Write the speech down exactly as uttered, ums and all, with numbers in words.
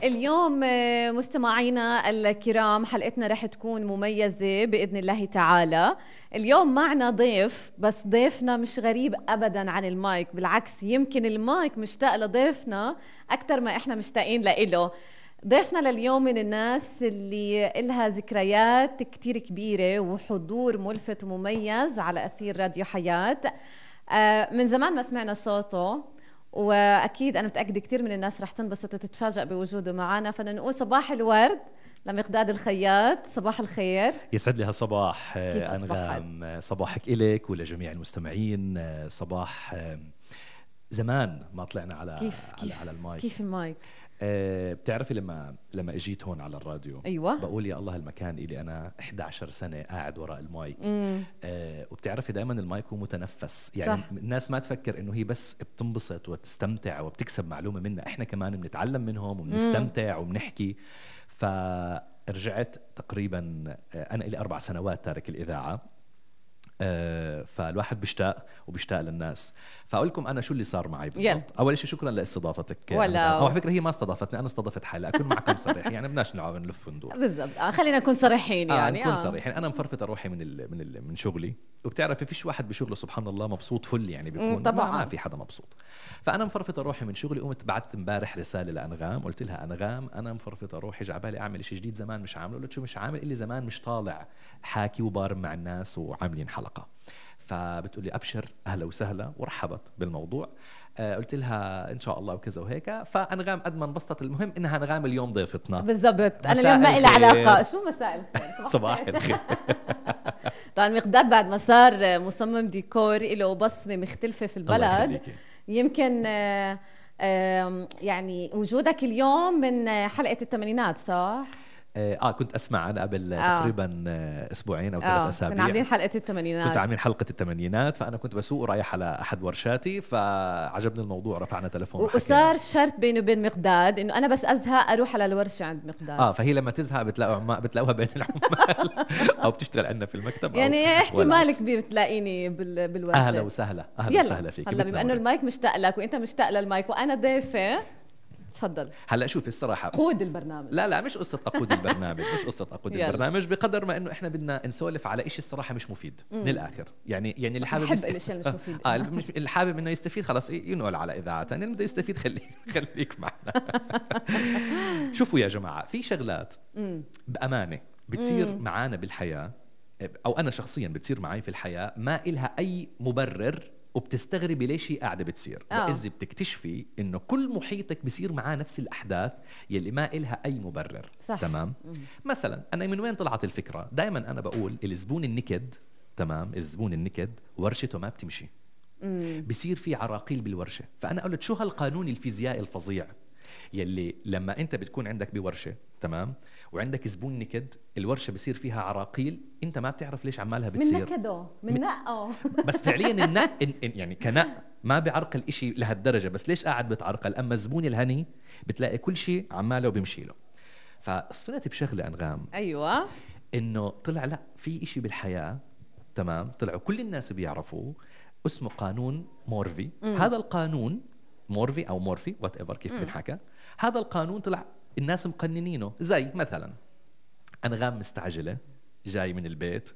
اليوم آه، مستمعينا الكرام حلقتنا رح تكون مميزة بإذن الله تعالى. اليوم معنا ضيف، بس ضيفنا مش غريب أبداً عن المايك، بالعكس يمكن المايك مشتاق لضيفنا أكتر ما إحنا مشتاقين لإله. ضيفنا لليوم من الناس اللي إلها ذكريات كتير كبيرة وحضور ملفت ومميز على أثير راديو حياة. آه، من زمان ما سمعنا صوته، واكيد انا متاكده كثير من الناس رح تنبسط وتتفاجئ بوجوده معنا. فبدنا نقول صباح الورد لمقداد الخياط. صباح الخير. يسعد لي هالصباح كيف أنغام، صباحك إلك ولجميع المستمعين. صباح زمان ما طلعنا على كيف على, كيف على المايك. كيف المايك؟ أه بتعرفي لما لما اجيت هون على الراديو، ايوه، بقول يا الله المكان اللي انا إحدى عشرة سنه قاعد وراء المايك. أه وبتعرفي دائما المايك هو متنفس، يعني صح. الناس ما تفكر انه هي بس بتنبسط وتستمتع وبتكسب معلومه منا، احنا كمان بنتعلم منهم وبنستمتع وبنحكي. فرجعت تقريبا انا لي اربع سنوات تارك الاذاعه. أه فالواحد بيشتاق وبيشتاق للناس. فاقول لكم انا شو اللي صار معي بالضبط. اول شيء شكرا لاستضافتك. ولا او على فكره هي ما استضافتني، انا استضفت حالي. اكون معكم صريح، يعني بدناش نلعب نلف وندور. بالضبط، آه خلينا نكون صريحين يعني. آه نكون آه. صريحين. انا مفرفت روحي من ال من ال من شغلي، وبتعرفي فيش واحد بشغله سبحان الله مبسوط فل، يعني بيكون طبعا ما في حدا مبسوط. فانا مفرفت روحي من شغلي، قمت بعثت امبارح رساله لانغام، قلت لها انغام انا مفرفت روحي، جعبالي اعمل شيء جديد زمان مش عامله. قلت شو مش عامل؟ اللي زمان مش طالع حاكي وبارم مع الناس وعاملين حلقه. فبتقولي أبشر أهلا وسهلا، ورحبت بالموضوع. آه قلت لها إن شاء الله وكذا وهيك. فأنغام قد ما انبسطت. المهم إنها أنغام اليوم ضيفتنا بالضبط. أنا اليوم ما إلي علاقة. شو مساء الخير؟ صباح الخير. طبعا مقداد بعد ما صار مصمم ديكور له بصمة مختلفة في البلد، يمكن آه آه يعني وجودك اليوم من حلقة الثمانينات صح؟ اه كنت اسمع انا قبل آه. تقريبا اسبوعين او ثلاث آه. اسابيع كنا عاملين حلقه الثمانينات، كنت عاملين حلقه الثمانينات. فانا كنت بسوق ورايح على احد ورشاتي، فعجبني الموضوع، رفعنا تلفون وصار شرط بيني وبين مقداد انه انا بس ازهق اروح على الورشه عند مقداد. اه فهي لما تزهق بتلاقوا بتلاقوها بين العمال او بتشتغل عندنا في المكتب، يعني احتمال كبير تلاقيني بالورشه. اهلا وسهلا اهلا وسهلا فيك. هلا بما انه المايك مشتاق لك وانت مشتاق للمايك وانا ضيفه، تفضل. هلا شوفي الصراحه قود البرنامج. لا لا مش قصه اقود البرنامج مش قصه اقود البرنامج بقدر ما انه احنا بدنا نسولف على إشي الصراحه مش مفيد. مم. من الاخر يعني يعني اللي حابب بحب الاشياء مش مفيد. اه مش اللي حابب انه يستفيد خلاص ينقل على اذاعه ثانيه، اللي بده يستفيد خليك خليك معنا. شوفوا يا جماعه، في شغلات بامانه بتصير معانا بالحياه، او انا شخصيا بتصير معي في الحياه ما إلها اي مبرر، وبتستغربي ليش هي قاعده بتصير. آه. واذا بتكتشفي انه كل محيطك بصير معاه نفس الاحداث يلي ما إلها اي مبرر. صح. تمام. مم. مثلا انا من وين طلعت الفكره؟ دائما انا بقول الزبون النكد، تمام، الزبون النكد ورشته ما بتمشي. مم. بصير في عراقيل بالورشه. فانا قلت شو هالقانون الفيزيائي الفظيع يلي لما انت بتكون عندك بورشه، تمام، وعندك زبون نكد، الورشه بصير فيها عراقيل، انت ما بتعرف ليش عمالها بتصير. من نكده من نقه. بس فعليا النق يعني كنق ما بيعرقل إشي لهالدرجه، بس ليش قاعد بتعرقل؟ اما الزبون الهني بتلاقي كل شيء عماله وبيمشي له. فصفنت بشغله انغام، ايوه، انه طلع لا في إشي بالحياه، تمام، طلعوا كل الناس بيعرفوه، اسمه قانون مورفي. م. هذا القانون مورفي او مورفي وات ايفر كيف بنحكى، هذا القانون طلع الناس مقننينه. زي مثلا أنغام مستعجلة جاي من البيت،